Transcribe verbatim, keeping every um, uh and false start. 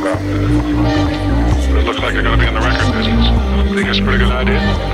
about. But it looks like you're going to be in the record business. I think it's a pretty good idea.